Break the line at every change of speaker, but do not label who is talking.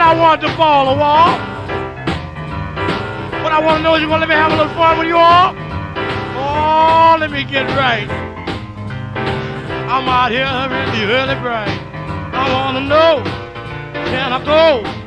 I want to ball a wall. What I want to know is you gonna let me have a little fun with you all? Oh, let me get right. I'm out here really, really bright. I wanna know, can I go?